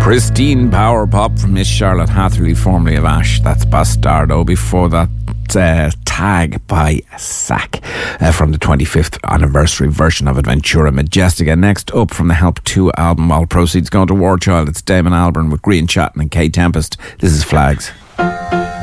Pristine power pop from Miss Charlotte Hatherley, formerly of Ash. That's Bastardo. Before that, Tag by Sack from the 25th anniversary version of Adventura Majestica. Next up from the Help 2 album, all proceeds going to War Child, it's Damon Albarn with Green Chatton and Kay Tempest. This is Flags.